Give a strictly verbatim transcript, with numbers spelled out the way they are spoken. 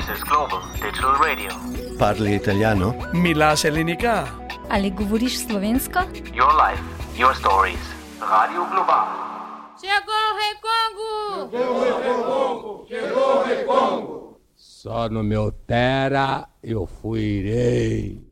Voices Global Digital Radio. Parli italiano? Milaš Elinika. Ali govoriš slovensko? Your life, your stories. Radio Global. Chegou o Rei Congo! Chegou o Rei Congo! Chegou o Rei Congo! Só no meu terra eu fui rei.